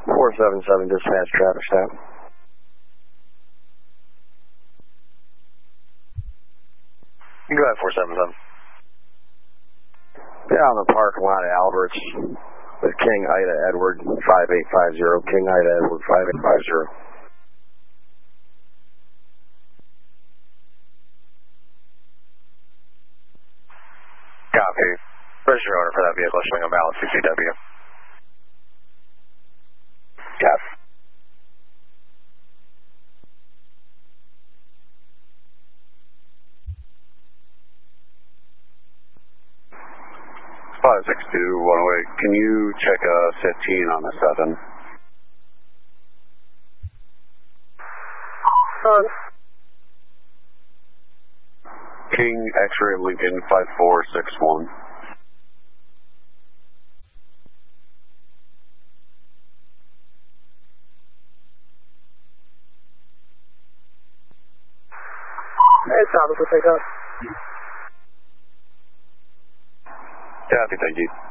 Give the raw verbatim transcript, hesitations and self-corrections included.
four seven seven, dispatch traffic stop. You go ahead, four seven seven. Yeah, on the parking lot at Albert's with King Ida Edward five eight five zero. King Ida Edward five eight five zero. Copy. Register owner for that vehicle showing a valid C C W. Copy. five six two one oh eight, can you check a fifteen on the seven? On. King X-ray Lincoln five four six one. Hey, Thomas, we'll take up. Copy, thank you.